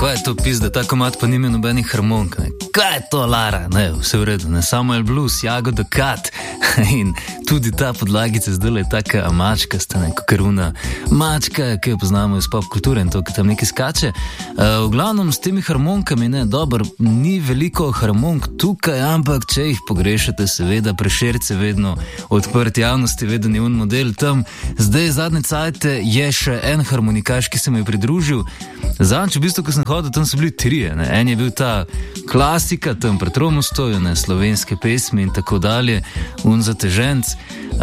Kaj je to pizda, ta komad pa nima nobenih harmonik, ne? Kaj je to, Lara? Ne, vse v redu, ne, Samuel Blues, Jagoda Cat in tudi ta podlagica zdaj je taka mačkasta, ne, kokaruna mačka, ki jo poznamo iz pop kulture in to, ki tam nekaj skače. V glavnem s temi harmonikami, ne, dobro, ni veliko harmonik tukaj, ampak če jih pogrešate, seveda Prešerce vedno odprt javnosti, vedno ni un model tam. Zdaj zadnje cajte je še en harmonikaš, ki se mi je pridružil. Zadnjič, v bistvu, ko sem hodil, tam so bili trije, ne. En je bil ta klasika, tam pred Romostoju, ne, slovenske pesmi in tako dalje, un zateženc.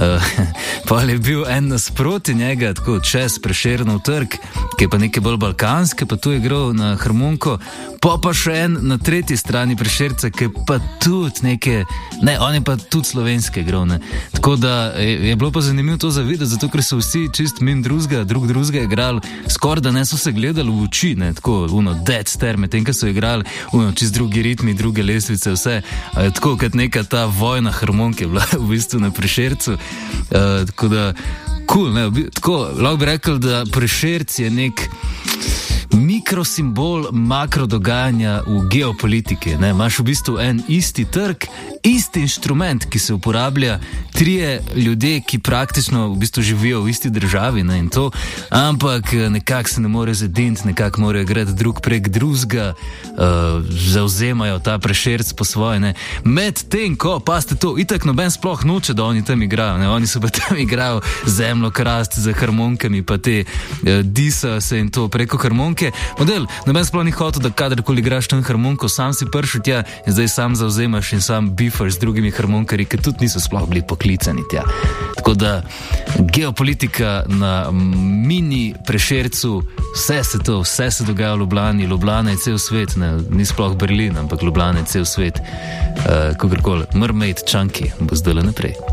Pa je bil en nasproti njega, tako čez Prešernov trg, ki je pa nekaj bolj balkanske, pa tu je igral na harmoniko, pa še en na tretji strani Prešerca, ki je pa tudi neke, ne, on je pa tudi slovenske igral, ne. Tako da je bilo pa zanimivo to zavideti, zato ker so vsi čist drug drugega igrali, skoraj da ne so se gledali v oči, ne, tako, dead stare, medtem ko so igrali, čist drugi ritmi, druge lestvice, vse, tako kot neka ta vojna harmonike je bila v bistvu na Prešercu. Tako da, cool, ne, tako, lahko bi rekel, da Prešerc je nek mikrosimbol makrodogajanja v geopolitiki, ne, imaš v bistvu en isti trg, isti inštrument, ki se uporablja, trije ljudje, ki praktično v bistvu živijo v isti državi, ne, in to, ampak nekako se ne more zediniti, nekako morajo greti drug prek drugega, zauzemajo ta Prešerc po svoje, ne. Med tem, ko, paste to, itak noben sploh noče, da oni tam igrajo, ne, oni so pa tam igrajo zemljo krast za harmonikami, pa te disa se in to preko harmonike. Model, noben sploh ni hotel, da kadarkoli igraš tam harmoniko, sam si prišel tja in zdaj sam zauzemaš in sam bifaš z drugimi harmonikari, ki tudi niso sploh bili poklicani tja. Tako da geopolitika na mini Prešercu, vse se dogaja v Ljubljani, Ljubljana je cel svet, ne, ni sploh Berlin, ampak Ljubljana je cel svet, kakorkoli, Mermaid Chunky bo zdaj naprej.